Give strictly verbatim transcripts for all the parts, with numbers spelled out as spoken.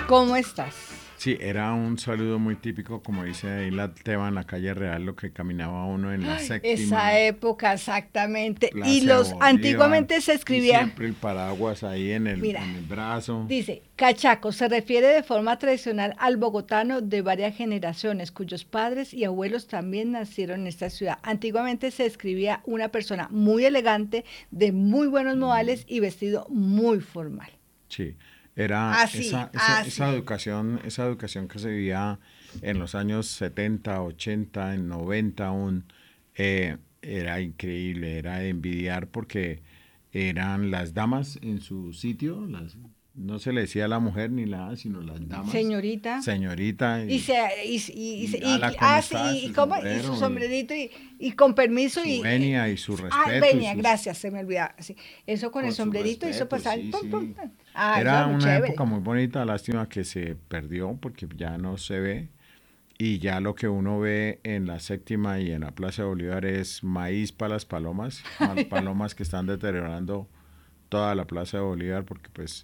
¿Cómo estás? Sí, era un saludo muy típico, como dice ahí la Teba en la calle Real, lo que caminaba uno en la Esa séptima época, exactamente. Y Plaza de los Bolívar, antiguamente se y escribía, siempre el paraguas ahí en el, mira, en el brazo. dice, cachaco se refiere de forma tradicional al bogotano de varias generaciones, cuyos padres y abuelos también nacieron en esta ciudad. Antiguamente se escribía una persona muy elegante, de muy buenos modales y vestido muy formal. Sí, era Así, esa, esa, esa así. educación, esa educación que se vivía en los años setenta, ochenta, en noventa aún, eh, era increíble, era de envidiar porque eran las damas en su sitio, las, no se le decía a la mujer ni la, sino las damas, Señorita. señorita, Y y, se, y, y, y, y se- y- ala, ¿cómo ah, sí, está? y, y Su cómo, y su sombrero, y sombrerito y, y con permiso su y eh, venia y su ah, respeto y venía, sus gracias, se me olvidaba. Sí. Eso con el con su sombrerito y eso respeto, pasaba. sí, Pum, pum, sí. pum. Ah, eso era Era muy una chévere. época muy bonita, lástima que se perdió porque ya no se ve. Y ya lo que uno ve en la séptima y en la Plaza de Bolívar es maíz para las palomas, mal- palomas que están deteriorando toda la Plaza de Bolívar porque pues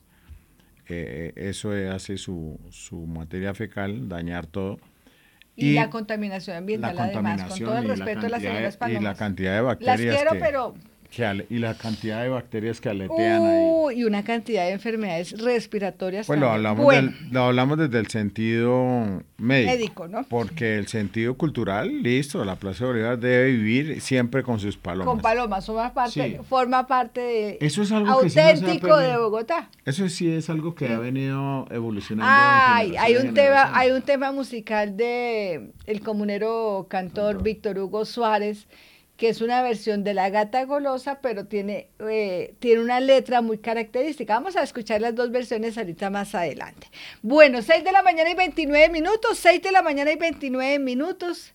eh, eso hace su, su materia fecal, dañar todo. Y la Y contaminación la ambiental, además, con todo contaminación el y la respeto de las cantidad de, señoras y la palomas. cantidad de Las bacterias quiero, que, pero que ale- y la cantidad de bacterias que aletean ahí. uh, y una cantidad de enfermedades respiratorias Pues lo también. hablamos Bueno, del, lo hablamos desde el sentido médico, médico, ¿no? porque el sentido cultural, listo, la Plaza de Bolívar debe vivir siempre con sus Con palomas. palomas, forma parte, Sí, forma parte de, eso es algo que sí no se ha auténtico de perdido. Bogotá. Eso sí es algo que ha Sí. venido evolucionando en Ay, generación hay en un tema, generación. hay un tema musical de el comunero cantor Cantor. Víctor Hugo Suárez, que es una versión de La Gata Golosa, pero tiene, eh, tiene una letra muy característica. Vamos a escuchar las dos versiones ahorita más adelante. Bueno, seis de la mañana y veintinueve minutos, seis de la mañana y veintinueve minutos.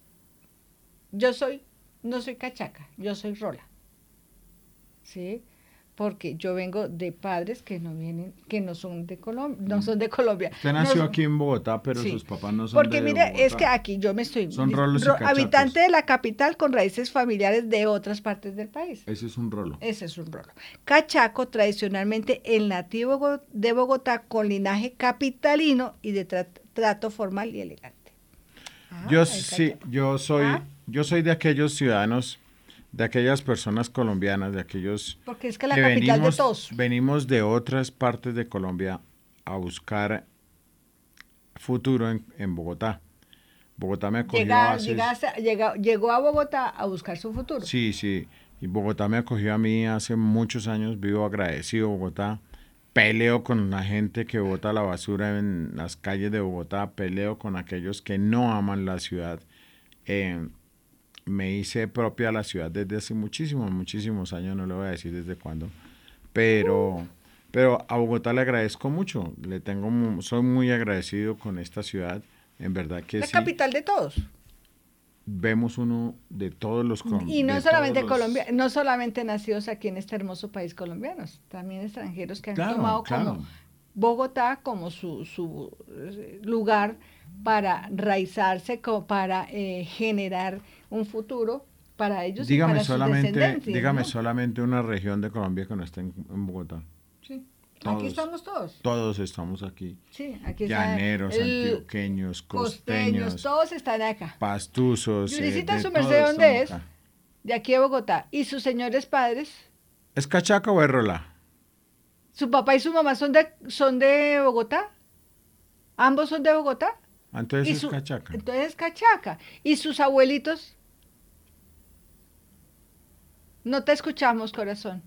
Yo soy, no soy cachaca, yo soy rola. ¿Sí? Porque yo vengo de padres que no vienen, que no son de Colombia, no son de Colombia. Usted No, nació aquí en Bogotá, pero sí, sus papás no son porque de mire, es que Bogotá. aquí yo me estoy, Son rolos y ro- habitante cachacos. de la capital con raíces familiares de otras partes del país. Ese es un rolo. Ese es un rolo. Cachaco, tradicionalmente el nativo go- de Bogotá con linaje capitalino y de tra- trato formal y elegante. Ah, Yo el sí, cachaco. yo soy, Ah, yo soy de aquellos ciudadanos, de aquellas personas colombianas, de aquellos porque es que la que capital de venimos, todos. venimos de otras partes de Colombia a buscar futuro en, en Bogotá. Bogotá me acogió Llegar, hace, llegaste- llega- llegó a Bogotá a buscar su futuro. sí, sí, y Bogotá me acogió a mí hace muchos años, vivo agradecido Bogotá. Peleo con la gente que bota la basura en las calles de Bogotá, peleo con aquellos que no aman la ciudad. Eh, me hice propia la ciudad desde hace muchísimos, muchísimos años, no le voy a decir desde cuándo, pero, pero a Bogotá le agradezco mucho, le tengo, mu- soy muy agradecido con esta ciudad, en verdad que La sí, capital de todos. vemos uno de todos los, com- Y no de todos solamente Colombia, los, no solamente nacidos aquí en este hermoso país colombianos, también extranjeros que han claro, tomado como claro, Bogotá como su, su eh, lugar para raizarse, como para eh, generar un futuro para ellos y dígame para sus solamente, descendencias, dígame ¿no? solamente una región de Colombia que no esté en, en Bogotá, Sí. Aquí todos, estamos todos. todos estamos aquí, Sí, aquí está llaneros, el antioqueños, costeños, costeños, todos están acá. pastuzos, eh, Yuricita, de su merced, todo ¿de dónde estamos es? acá. De aquí de Bogotá. ¿Y sus señores padres? ¿Es cachaca o es rola? ¿Su papá y su mamá son de, son de Bogotá? ¿Ambos son de Bogotá? Entonces Y es su, cachaca. entonces es cachaca. ¿Y sus abuelitos? No te escuchamos, corazón.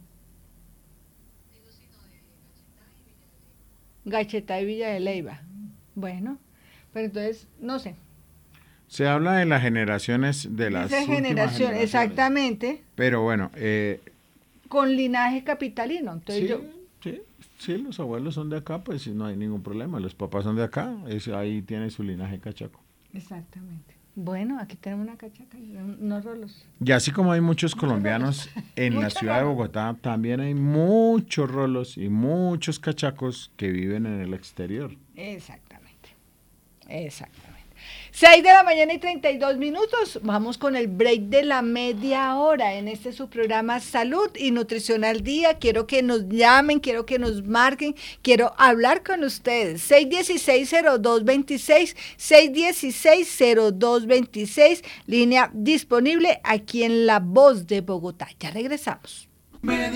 Gacheta y Villa de Leyva. Bueno, pero entonces, no sé. Se habla de las generaciones, de las Dice últimas generación, generaciones. exactamente, Pero bueno, eh, con linaje capitalino. Entonces yo, sí, sí, sí, los abuelos son de acá, pues no hay ningún problema. Los papás son de acá, es, ahí tiene su linaje cachaco. exactamente. Bueno, aquí tenemos una cachaca, unos rolos. Y así como hay muchos Muchos colombianos rolos. en la Muchos ciudad de rolos. Bogotá, también hay muchos rolos y muchos cachacos que viven en el exterior. Exactamente. Exactamente. seis de la mañana y treinta y dos minutos. Vamos con el break de la media hora en este su programa Salud y Nutrición al Día. Quiero que nos llamen, quiero que nos marquen, quiero hablar con ustedes. seis uno seis, cero dos dos seis, seis uno seis, cero dos dos seis, línea disponible aquí en La Voz de Bogotá. Ya regresamos.